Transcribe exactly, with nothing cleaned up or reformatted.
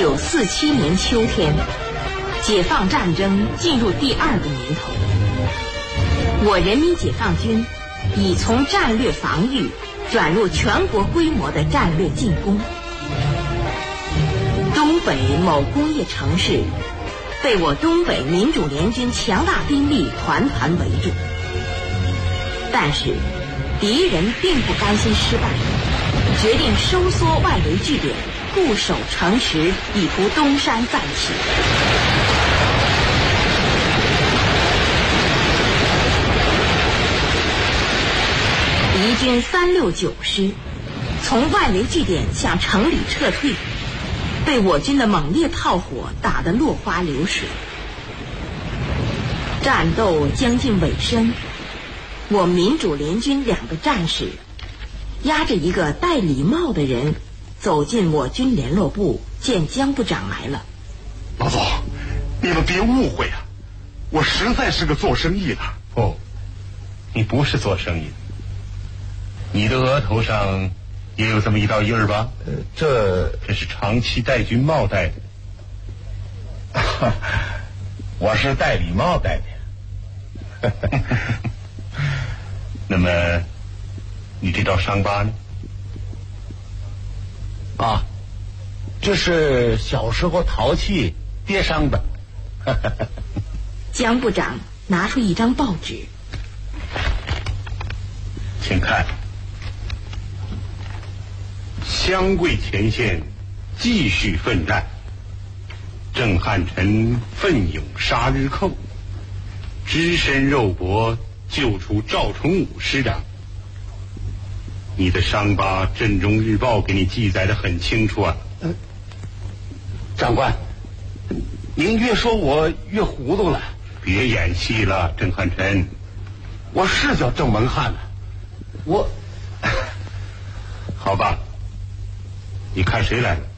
九四七年秋天，解放战争进入第二个年头，我人民解放军已从战略防御转入全国规模的战略进攻。东北某工业城市被我东北民主联军强大兵力团团围住，但是敌人并不甘心失败，决定收缩外围据点，固守城池，以图东山再起。敌军三六九师从外围据点向城里撤退，被我军的猛烈炮火打得落花流水。战斗将近尾声，我民主联军两个战士押着一个戴礼帽的人走进我军联络部，见江部长来了。 老总，你们别误会啊，我实在是个做生意的。 不，你不是做生意的，你的额头上也有这么一道印儿吧？ 呃，这这是长期戴军帽戴的。 我是戴礼帽戴的。 那么，你这道伤疤呢？ 啊，这是小时候淘气跌伤的。 江部长拿出一张报纸， 请看。湘桂前线继续奋战，郑汉臣奋勇杀日寇，只身肉搏救出赵崇武师长。你的伤疤，镇中日报给你记载得很清楚啊。 呃，长官，您越说我越糊涂了。 别演戏了，郑汉臣。 我是叫郑文汉的，我好吧。你看谁来了？